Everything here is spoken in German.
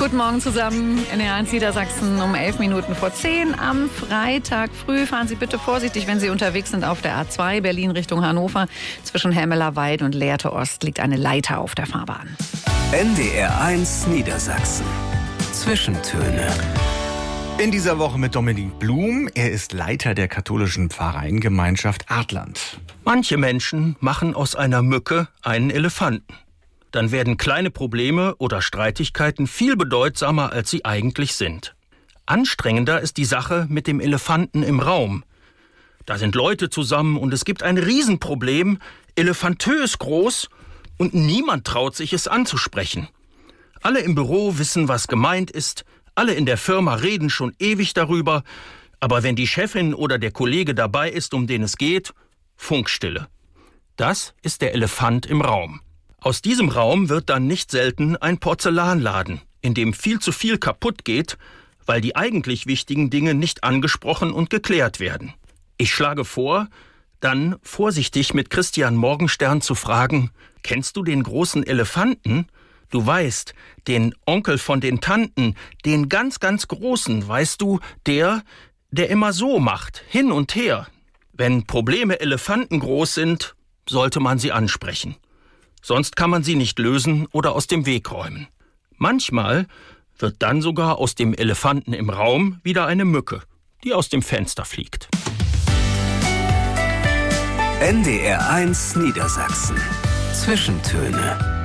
Guten Morgen zusammen in der 1 Niedersachsen um 11 Minuten vor 10 am Freitag früh. Fahren Sie bitte vorsichtig, wenn Sie unterwegs sind auf der A2 Berlin Richtung Hannover. Zwischen Hemmelerweid und Lehrte Ost liegt eine Leiter auf der Fahrbahn. NDR 1 Niedersachsen. Zwischentöne. In dieser Woche mit Dominik Blum. Er ist Leiter der katholischen Pfarreiengemeinschaft Artland. Manche Menschen machen aus einer Mücke einen Elefanten. Dann werden kleine Probleme oder Streitigkeiten viel bedeutsamer, als sie eigentlich sind. Anstrengender ist die Sache mit dem Elefanten im Raum. Da sind Leute zusammen und es gibt ein Riesenproblem, elefantös groß, und niemand traut sich, es anzusprechen. Alle im Büro wissen, was gemeint ist, alle in der Firma reden schon ewig darüber, aber wenn die Chefin oder der Kollege dabei ist, um den es geht, Funkstille. Das ist der Elefant im Raum. Aus diesem Raum wird dann nicht selten ein Porzellanladen, in dem viel zu viel kaputt geht, weil die eigentlich wichtigen Dinge nicht angesprochen und geklärt werden. Ich schlage vor, dann vorsichtig mit Christian Morgenstern zu fragen: Kennst du den großen Elefanten? Du weißt, den Onkel von den Tanten, den ganz, ganz großen, weißt du, der immer so macht, hin und her. Wenn Probleme elefantengroß sind, sollte man sie ansprechen. Sonst kann man sie nicht lösen oder aus dem Weg räumen. Manchmal wird dann sogar aus dem Elefanten im Raum wieder eine Mücke, die aus dem Fenster fliegt. NDR 1 Niedersachsen. Zwischentöne.